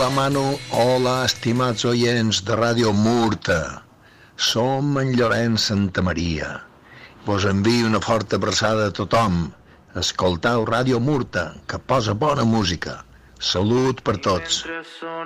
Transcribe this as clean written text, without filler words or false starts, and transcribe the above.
Hola, Manu. Hola, estimats oients de Ràdio Murta. Som en Llorenç Santamaria. Vos envio una forta abraçada a tothom. Escoltau Ràdio Murta, que posa bona música. Salut per tots.